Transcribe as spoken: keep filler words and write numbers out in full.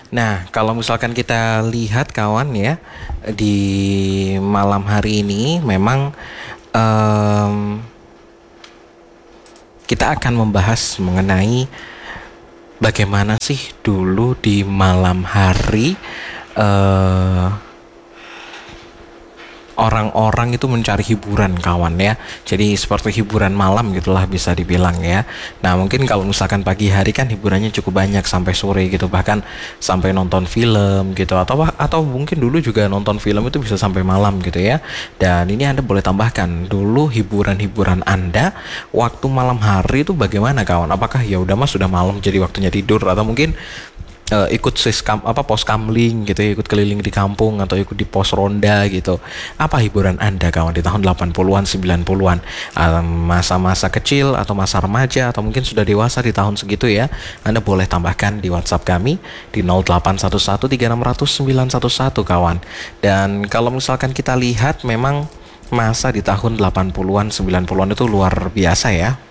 Nah, kalau misalkan kita lihat kawan ya, di malam hari ini memang em, kita akan membahas mengenai bagaimana sih dulu di malam hari eh orang-orang itu mencari hiburan kawan ya. Jadi seperti hiburan malam gitulah bisa dibilang ya. Nah mungkin kalau misalkan pagi hari kan hiburannya cukup banyak sampai sore gitu, bahkan sampai nonton film gitu, atau atau mungkin dulu juga nonton film itu bisa sampai malam gitu ya. Dan ini Anda boleh tambahkan dulu hiburan-hiburan Anda waktu malam hari itu bagaimana kawan? Apakah ya udah mas sudah malam jadi waktunya tidur, atau mungkin eh, ikut siskam apa pos kamling gitu ya, ikut keliling di kampung atau ikut di pos ronda gitu. Apa hiburan Anda kawan di tahun delapan puluhan sembilan puluhan? Ah, masa-masa kecil atau masa remaja atau mungkin sudah dewasa di tahun segitu ya. Anda boleh tambahkan di WhatsApp kami di nol delapan satu satu tiga enam nol nol sembilan satu satu kawan. Dan kalau misalkan kita lihat memang masa di tahun delapan puluhan sembilan puluhan itu luar biasa ya.